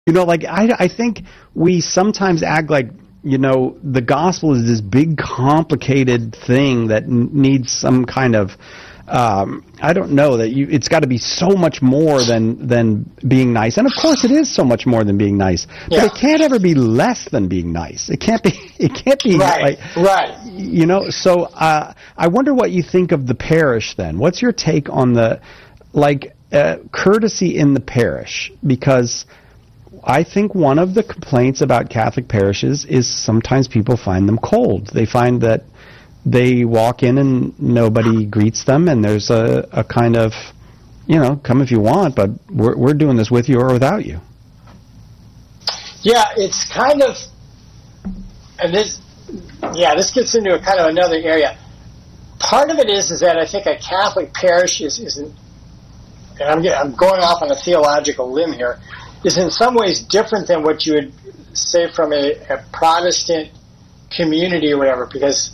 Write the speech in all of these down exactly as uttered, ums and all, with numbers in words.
You know, like, I, I think we sometimes act like, you know, the gospel is this big, complicated thing that n- needs some kind of, um, I don't know, that you, it's got to be so much more than, than being nice. And of course it is so much more than being nice. But Yeah. it can't ever be less than being nice. It can't be, it can't be Right, like, right. you know, so uh, I wonder what you think of the parish then. What's your take on the, like, uh, courtesy in the parish? Because I think one of the complaints about Catholic parishes is sometimes people find them cold. They find that they walk in and nobody greets them, and there's a, a kind of, you know, come if you want, but we're, we're doing this with you or without you. Yeah, it's kind of, and this, yeah, this gets into a kind of another area. Part of it is is that I think a Catholic parish is, isn't, and I'm, getting, I'm going off on a theological limb here, is in some ways different than what you would say from a, a Protestant community or whatever, because,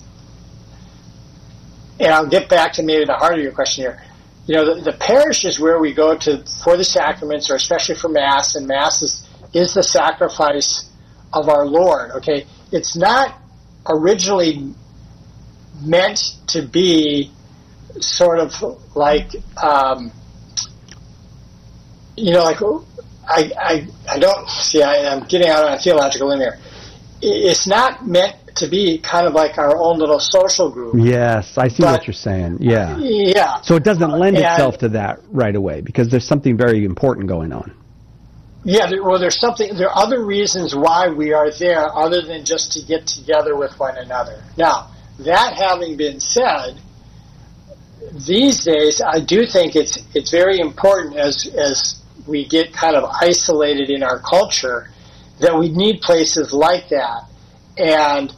and I'll get back to maybe the heart of your question here. You know, the, the parish is where we go to for the sacraments, or especially for Mass, and Mass is, is the sacrifice of our Lord, okay? It's not originally meant to be sort of like, um, you know, like, I, I, I don't, see, I, I'm getting out on a theological limb here. It's not meant to be kind of like our own little social group. Yes, I see But- what you're saying. Yeah. Yeah. So it doesn't lend And- itself to that right away because there's something very important going on. Yeah, there, well, there's something, there are other reasons why we are there other than just to get together with one another. Now, that having been said, these days I do think it's it's very important as as we get kind of isolated in our culture that we need places like that. And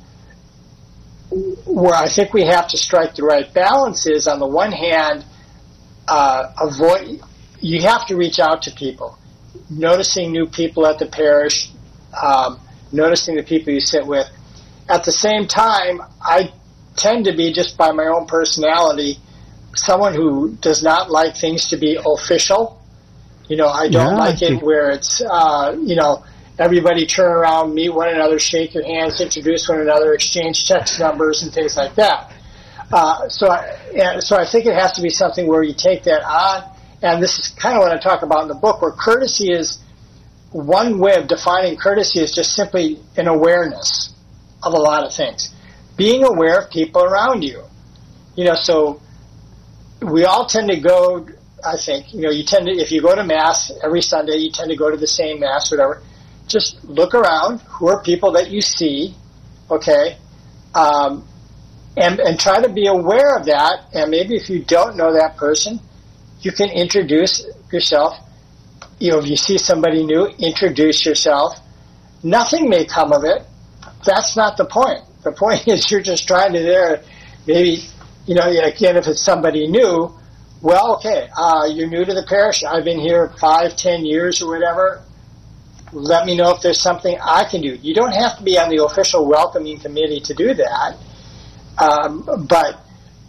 where I think we have to strike the right balance is, on the one hand, uh, avoid, you have to reach out to people. Noticing new people at the parish, um, noticing the people you sit with. At the same time, I tend to be, just by my own personality, someone who does not like things to be official. You know, I don't Yeah, like I it think- where it's, uh, you know, everybody turn around, meet one another, shake your hands, introduce one another, exchange text numbers and things like that. Uh, so, I, and so I think it has to be something where you take that on. And this is kind of what I talk about in the book, where courtesy is, one way of defining courtesy is just simply an awareness of a lot of things. Being aware of people around you. You know, so we all tend to go, I think, you know, you tend to, if you go to Mass every Sunday, you tend to go to the same Mass, whatever. Just look around. Who are people that you see, okay? Um, and, and try to be aware of that. And maybe if you don't know that person, you can introduce yourself. You know, if you see somebody new, introduce yourself. Nothing may come of it. That's not the point. The point is you're just trying to there, maybe, you know, again, if it's somebody new, well, okay, uh, you're new to the parish. I've been here five, ten years or whatever. Let me know if there's something I can do. You don't have to be on the official welcoming committee to do that. Um, but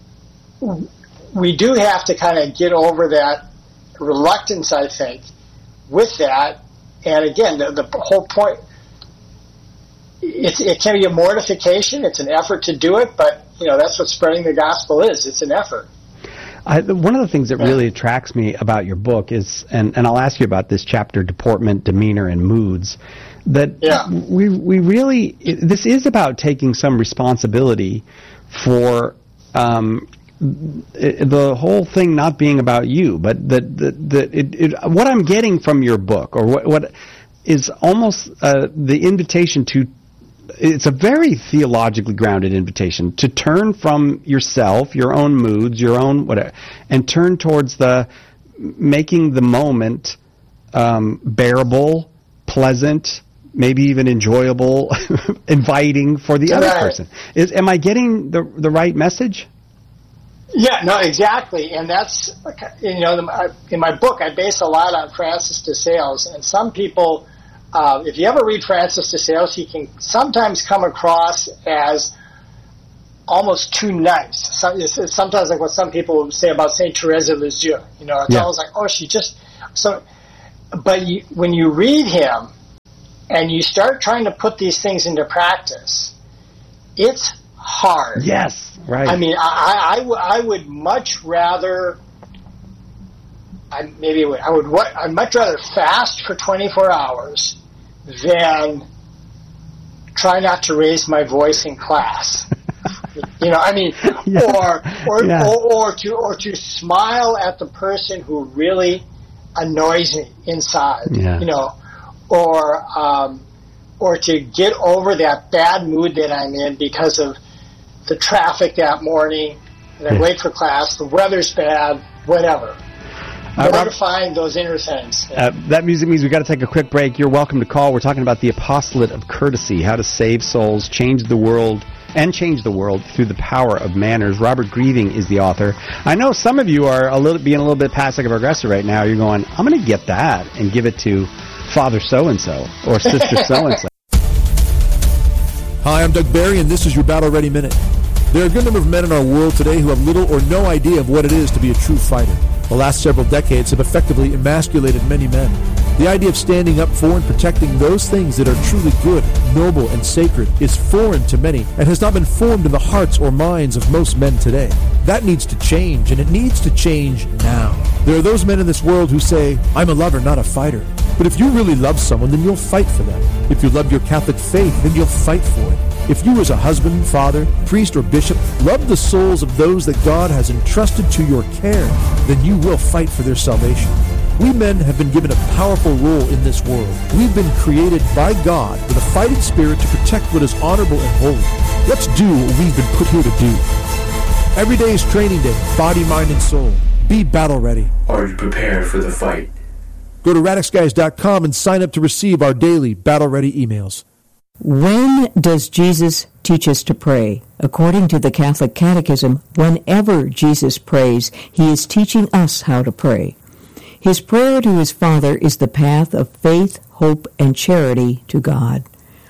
we do have to kind of get over that reluctance, I think, with that. And again, the, the whole point, it's, it can be a mortification. It's an effort to do it, but, you know, that's what spreading the gospel is. It's an effort. I, one of the things that really attracts me about your book is, and, and I'll ask you about this chapter, deportment, demeanor, and moods, that Yeah. we we really, this is about taking some responsibility for um, the whole thing not being about you, but that that, that it, it, what I'm getting from your book, or what, what is almost uh, the invitation to, it's a very theologically grounded invitation to turn from yourself, your own moods, your own whatever, and turn towards the making the moment um, bearable, pleasant, maybe even enjoyable, inviting for the other Right. person. Is am I getting the the right message? Yeah, no, exactly. And that's, you know, the, in my book, I base a lot on Francis de Sales. And some people, uh, if you ever read Francis de Sales, he can sometimes come across as almost too nice. Some, it's sometimes like what some people would say about Saint Therese of Lisieux. You know, it's Yeah. almost like, oh, she just, so, but you, when you read him, and you start trying to put these things into practice, it's hard. Yes, right. I mean, I, I, w- I would much rather, I maybe I would, I'd much rather fast for twenty-four hours than try not to raise my voice in class. You know, I mean, yeah. or or, yeah. or or to or to smile at the person who really annoys me inside. Yeah. You know, or um, or to get over that bad mood that I'm in because of the traffic that morning, and I'm yeah. late for class, the weather's bad, whatever. Uh, Where to find those inner things. Yeah. Uh, that music means we've got to take a quick break. You're welcome to call. We're talking about the apostolate of courtesy, how to save souls, change the world, and change the world through the power of manners. Robert Grieving is the author. I know some of you are a little being a little bit passive-aggressive right now. You're going, I'm going to get that and give it to Father so-and-so or Sister so-and-so. Hi, I'm Doug Barry, and this is your Battle Ready Minute. There are a good number of men in our world today who have little or no idea of what it is to be a true fighter. The last several decades have effectively emasculated many men. The idea of standing up for and protecting those things that are truly good, noble, and sacred is foreign to many and has not been formed in the hearts or minds of most men today. That needs to change, and it needs to change now. There are those men in this world who say, I'm a lover, not a fighter. But if you really love someone, then you'll fight for them. If you love your Catholic faith, then you'll fight for it. If you as a husband, father, priest, or bishop love the souls of those that God has entrusted to your care, then you will fight for their salvation. We men have been given a powerful role in this world. We've been created by God with a fighting spirit to protect what is honorable and holy. Let's do what we've been put here to do. Every day is training day, body, mind, and soul. Be battle ready. Are you prepared for the fight? Go to radix guys dot com and sign up to receive our daily battle ready emails. When does Jesus teach us to pray? According to the Catholic Catechism, whenever Jesus prays, he is teaching us how to pray. His prayer to his Father is the path of faith, hope, and charity to God.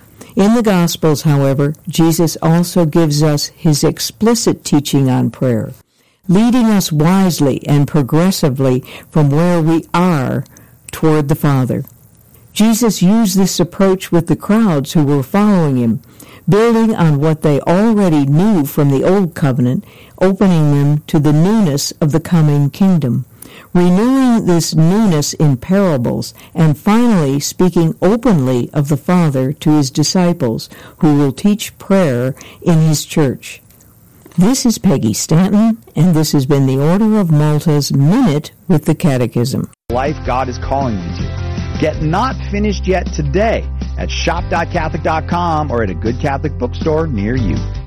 In the Gospels, however, Jesus also gives us his explicit teaching on prayer, leading us wisely and progressively from where we are toward the Father. Jesus used this approach with the crowds who were following him, building on what they already knew from the Old Covenant, opening them to the newness of the coming kingdom, renewing this newness in parables, and finally speaking openly of the Father to his disciples, who will teach prayer in his church. This is Peggy Stanton, and this has been the Order of Malta's Minute with the Catechism. Life God is calling you to. Get Not Finished Yet today at shop dot catholic dot com or at a good Catholic bookstore near you.